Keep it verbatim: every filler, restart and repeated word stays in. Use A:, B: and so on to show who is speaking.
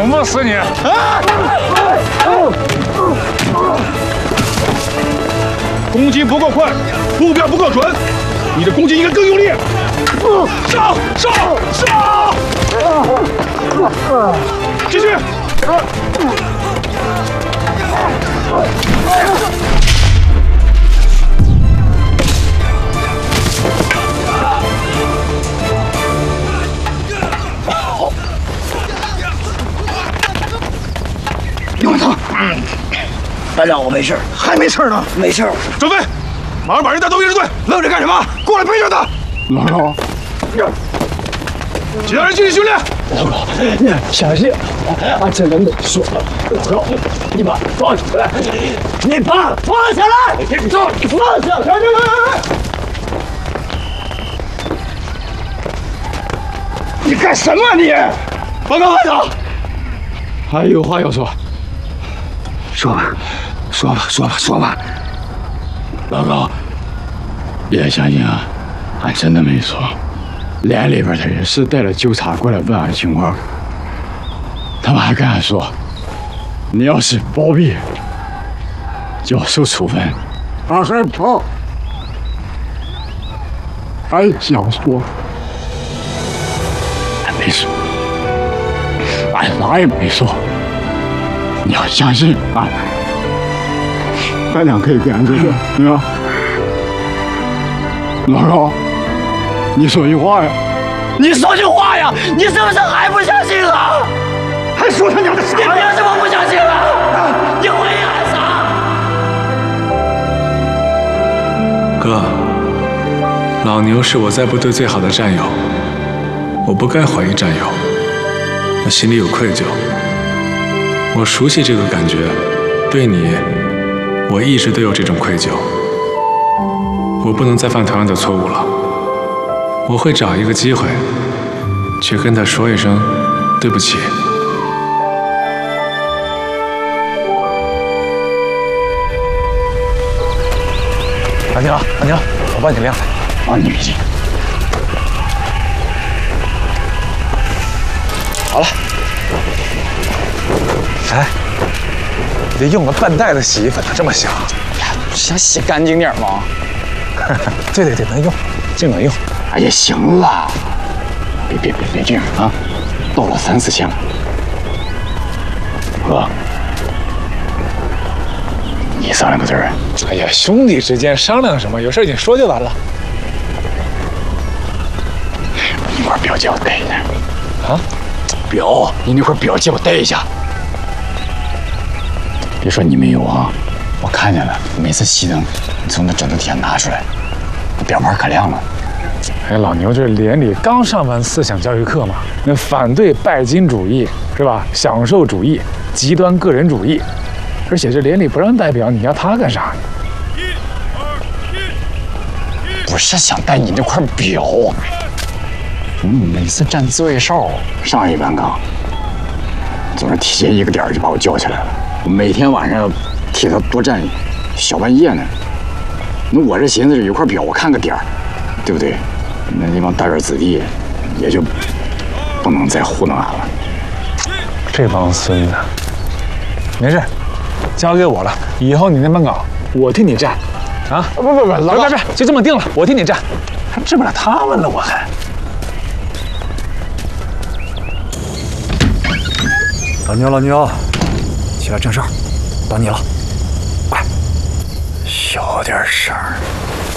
A: 整不死你！啊！
B: 攻击不够快，目标不够准，你的攻击应该更用力。上上上！继续。
C: 刘文涛，嗯，班长，我没事，
B: 还没事呢，
C: 没事。
B: 准备，马上把人带到预备队。
C: 愣着干什么？
B: 过来陪着他。
C: 老高，
B: 其他人继续训练。
C: 老高，你小心，俺真的没说。老高，你把放下来，你把放下来，你走，放下来，来来来来。你干什么你？报告班长，还有话要说。说吧，说吧，说吧，说吧。老高，别相信啊，俺真的没说。连里边的人是带了纠察过来问俺情况，他们还跟俺说，你要是包庇，就要受处分。俺害怕，俺想说，俺没说，俺啥也没说。你要相信俺，班长可以给俺做证，对吧？老高，你说句话呀！你说句话呀！你是不是还不相信了？还说他娘的啥呀？你凭什么不相信了？你回俺啥？
D: 哥，老牛是我在部队最好的战友，我不该怀疑战友，我心里有愧疚。我熟悉这个感觉，对你，我一直都有这种愧疚。我不能再犯同样的错误了。我会找一个机会，去跟他说一声对不起。
A: 阿牛，阿牛，我帮你晾。
C: 帮你笔记。
A: 好了。哎，你得用个半袋子洗衣粉呢，这么香。
C: 呀，想洗干净点吗？
A: 对对对，能用，这能用。
C: 哎呀，行了，别别别别这样啊！道了三四千了，哥，你商量个字儿。
A: 哎呀，兄弟之间商量什么？有事你说就完了。
C: 你那块表借我带一下。
A: 啊？
C: 表，你那块表借我带一下。别说你没有啊，我看见了，每次熄灯，你从那枕头底下拿出来，表盘可亮了。
A: 哎，老牛这连里刚上完思想教育课嘛，那反对拜金主义是吧？享受主义、极端个人主义，而且这连里不让代表，你要他干啥？
C: 不是想带你那块表，你每次站自卫哨，上一班岗，总是提前一个点儿就把我叫起来了。我每天晚上要替他多站小半夜呢。那我这寻思是有块表，我看个点儿，对不对？那那帮大院子弟也就不能再糊弄俺了。
A: 这帮孙子，没事，交给我了。以后你那班岗我替你站，啊！不不不，老别别，就这么定了，我替你站，还治不了他们了，我还。
E: 老牛，老牛，起来正哨，到你了，快，小点声。